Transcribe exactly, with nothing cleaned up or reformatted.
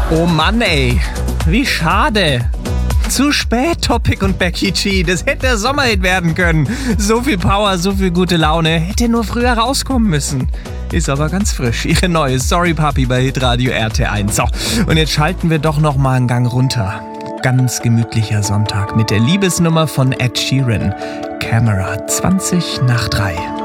Oh Mann, ey. Wie schade. Zu spät, Topic und Becky G. Das hätte der Sommerhit werden können. So viel Power, so viel gute Laune. Hätte nur früher rauskommen müssen. Ist aber ganz frisch. Ihre neue Sorry Papi bei Hitradio R T eins. So, und jetzt schalten wir doch noch mal einen Gang runter. Ganz gemütlicher Sonntag mit der Liebesnummer von Ed Sheeran. Camera, zwanzig nach drei.